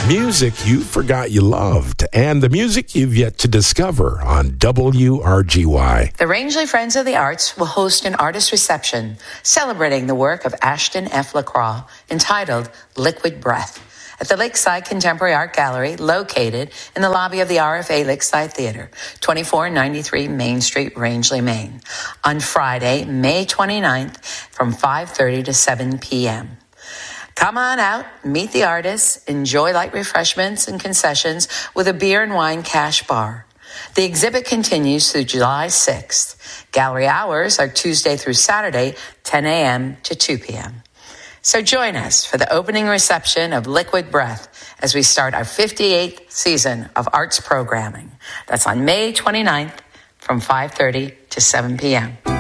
Music you forgot you loved, and the music you've yet to discover on WRGY. The Rangeley Friends of the Arts will host an artist reception celebrating the work of Ashton F. LaCroix entitled Liquid Breath at the Lakeside Contemporary Art Gallery located in the lobby of the RFA Lakeside Theater, 2493 Main Street, Rangeley, Maine, on Friday, May 29th from 5:30 to 7 p.m. Come on out, meet the artists, enjoy light refreshments and concessions with a beer and wine cash bar. The exhibit continues through July 6th. Gallery hours are Tuesday through Saturday, 10 a.m. to 2 p.m. So join us for the opening reception of Liquid Breath as we start our 58th season of arts programming. That's on May 29th from 5:30 to 7 p.m.